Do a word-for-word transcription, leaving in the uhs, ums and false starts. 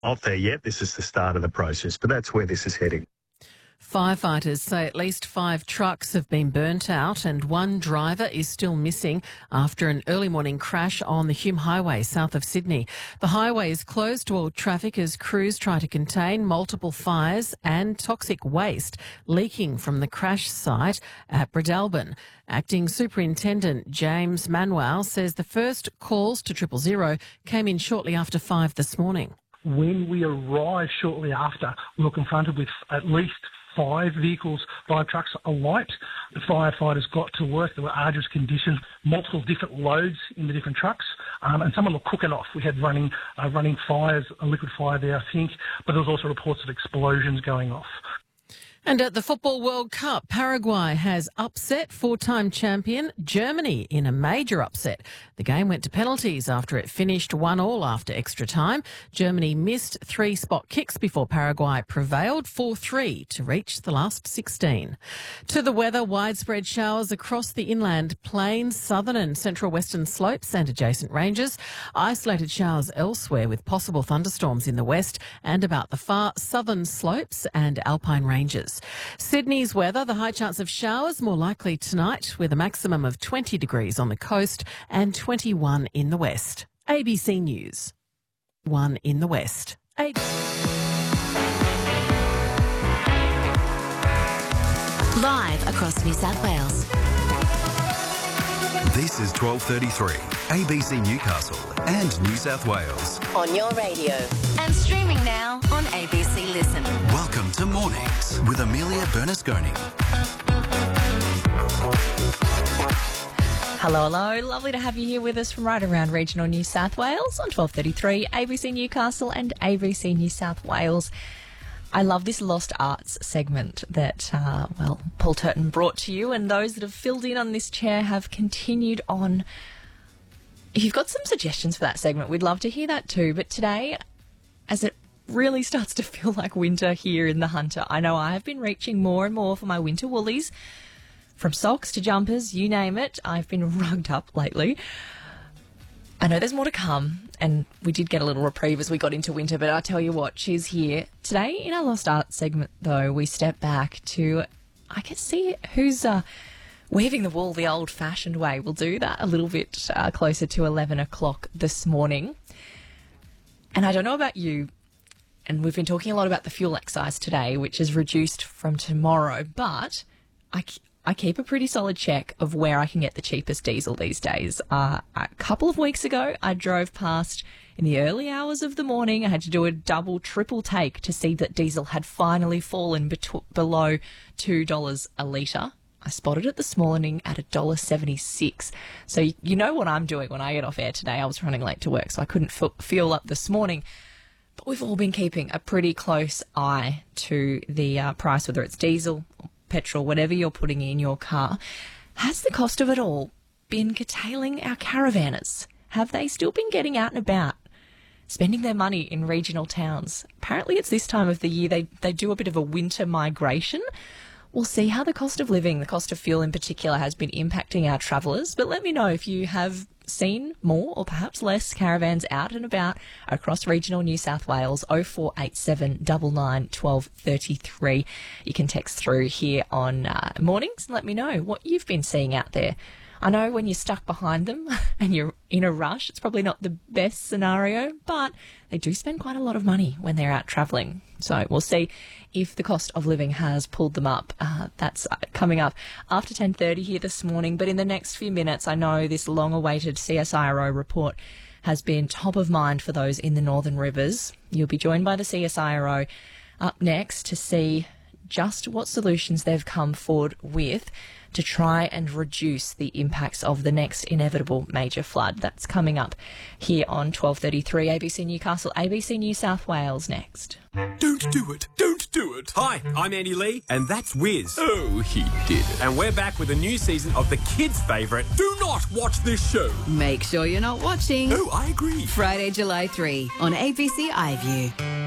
Not there yet. This is the start of the process, but that's where this is heading. Firefighters say at least five trucks have been burnt out and one driver is still missing after an early morning crash on the Hume Highway south of Sydney. The highway is closed to all traffic as crews try to contain multiple fires and toxic waste leaking from the crash site at Bredelban. Acting Superintendent James Manuel says the first calls to triple zero came in shortly after five this morning. When we arrived shortly after, we were confronted with at least five vehicles, five trucks alight. The firefighters got to work. There were arduous conditions, multiple different loads in the different trucks, um, and some of them were cooking off. We had running uh, running fires, a liquid fire there, I think, but there was also reports of explosions going off. And at the Football World Cup, Paraguay has upset four-time champion Germany in a major upset. The game went to penalties after it finished one all after extra time. Germany missed three spot kicks before Paraguay prevailed four three to reach the last sixteen. To the weather, widespread showers across the inland plains, southern and central western slopes and adjacent ranges. Isolated showers elsewhere with possible thunderstorms in the west and about the far southern slopes and alpine ranges. Sydney's weather, the high chance of showers more likely tonight with a maximum of twenty degrees on the coast and twenty-one in the west. A B C News. One in the west. A- Live across New South Wales. This is twelve thirty-three, A B C Newcastle and New South Wales. On your radio. And streaming now on A B C Listen. Welcome to Mornings with Amelia Bernasconi. Hello, hello. Lovely to have you here with us from right around regional New South Wales on twelve thirty-three, A B C Newcastle and A B C New South Wales. I love this Lost Arts segment that, uh, well, Paul Turton brought to you, and those that have filled in on this chair have continued on. If you've got some suggestions for that segment, we'd love to hear that too. But today, as it really starts to feel like winter here in the Hunter, I know I have been reaching more and more for my winter woolies. From socks to jumpers, you name it, I've been rugged up lately. I know there's more to come, and we did get a little reprieve as we got into winter, but I tell you what, she's here. Today, in our Lost Art segment, though, we step back to, I guess, see who's uh, weaving the wool the old-fashioned way. We'll do that a little bit uh, closer to eleven o'clock this morning. And I don't know about you, and we've been talking a lot about the fuel excise today, which is reduced from tomorrow, but I... I keep a pretty solid check of where I can get the cheapest diesel these days. Uh, a couple of weeks ago, I drove past in the early hours of the morning. I had to do a double, triple take to see that diesel had finally fallen bet- below two dollars a litre. I spotted it this morning at one dollar seventy-six. So you, you know what I'm doing when I get off air today. I was running late to work, so I couldn't f- fuel up this morning. But we've all been keeping a pretty close eye to the uh, price, whether it's diesel or petrol, whatever you're putting in your car. Has the cost of it all been curtailing our caravanners? Have they still been getting out and about, spending their money in regional towns? Apparently it's this time of the year they, they do a bit of a winter migration. We'll see how the cost of living, the cost of fuel in particular, has been impacting our travellers. But let me know if you have seen more or perhaps less caravans out and about across regional New South Wales. oh four eight seven, nine nine, one two three three. You can text through here on uh, mornings and let me know what you've been seeing out there. I know when you're stuck behind them and you're in a rush, it's probably not the best scenario, but they do spend quite a lot of money when they're out travelling. So we'll see if the cost of living has pulled them up. Uh, that's coming up after ten thirty here this morning. But in the next few minutes, I know this long-awaited C S I R O report has been top of mind for those in the Northern Rivers. You'll be joined by the C S I R O up next to see just what solutions they've come forward with to try and reduce the impacts of the next inevitable major flood. That's coming up here on twelve thirty-three A B C Newcastle, A B C New South Wales next. Don't do it. Don't do it. Hi, I'm Andy Lee, and that's Wiz. Oh, he did it. And we're back with a new season of the kids' favourite, Do not watch this show. Make sure you're not watching. Oh, I agree. Friday, July third on A B C iView.